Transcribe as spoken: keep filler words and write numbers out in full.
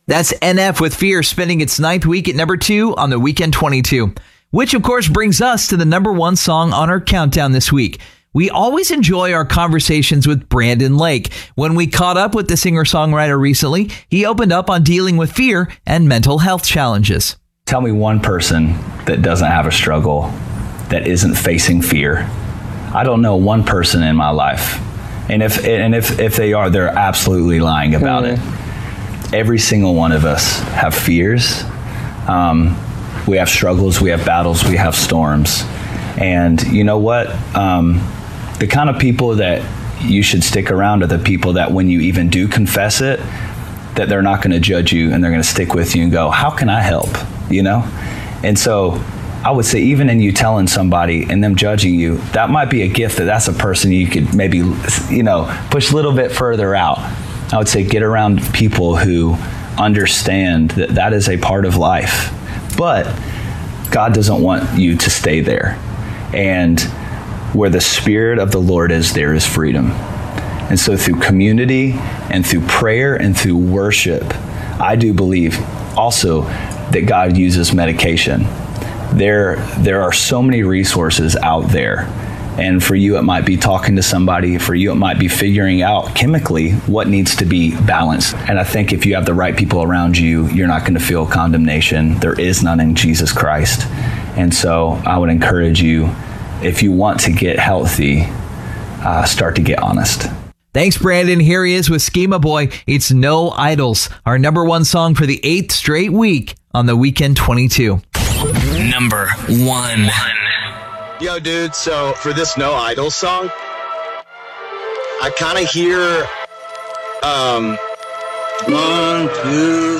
That's N F with Fear, spending its ninth week at number two on the Weekend twenty-two. Which, of course, brings us to the number one song on our countdown this week. We always enjoy our conversations with Brandon Lake. When we caught up with the singer-songwriter recently, he opened up on dealing with fear and mental health challenges. Tell me one person that doesn't have a struggle, that isn't facing fear. I don't know one person in my life. And if and if, if they are, they're absolutely lying about mm-hmm. it. Every single one of us have fears. Um, we have struggles, we have battles, we have storms. And you know what? Um, the kind of people that you should stick around are the people that when you even do confess it, that they're not going to judge you and they're going to stick with you and go, how can I help? You know? And so I would say even in you telling somebody and them judging you, that might be a gift that that's a person you could maybe, you know, push a little bit further out. I would say get around people who understand that that is a part of life. But God doesn't want you to stay there. And where the Spirit of the Lord is, there is freedom. And so through community and through prayer and through worship, I do believe also that God uses medication. There, there are so many resources out there. And for you, it might be talking to somebody. For you, it might be figuring out chemically what needs to be balanced. And I think if you have the right people around you, you're not going to feel condemnation. There is none in Jesus Christ. And so I would encourage you, if you want to get healthy, uh, start to get honest. Thanks, Brandon. Here he is with Schema Boy. It's No Idols, our number one song for the eighth straight week on the Weekend twenty-two. Number one. Yo, dude, so for this No Idols song, I kind of hear um, one, two,